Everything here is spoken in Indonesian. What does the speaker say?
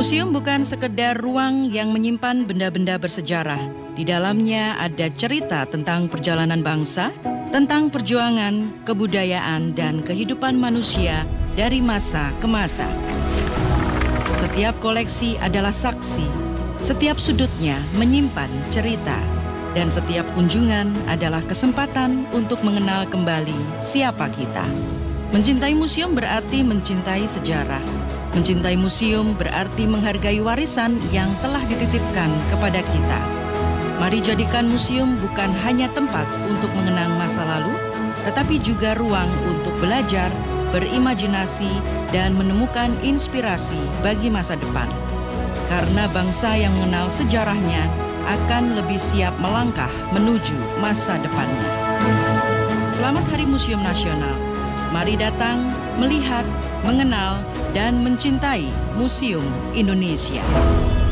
Museum bukan sekedar ruang yang menyimpan benda-benda bersejarah. Di dalamnya ada cerita tentang perjalanan bangsa, tentang perjuangan, kebudayaan, dan kehidupan manusia dari masa ke masa. Setiap koleksi adalah saksi, setiap sudutnya menyimpan cerita, dan setiap kunjungan adalah kesempatan untuk mengenal kembali siapa kita. Mencintai museum berarti mencintai sejarah. Mencintai museum berarti menghargai warisan yang telah dititipkan kepada kita. Mari jadikan museum bukan hanya tempat untuk mengenang masa lalu, tetapi juga ruang untuk belajar, berimajinasi, dan menemukan inspirasi bagi masa depan. Karena bangsa yang mengenal sejarahnya akan lebih siap melangkah menuju masa depannya. Selamat Hari Museum Nasional. Mari datang, melihat, mengenal, dan mencintai Museum Indonesia.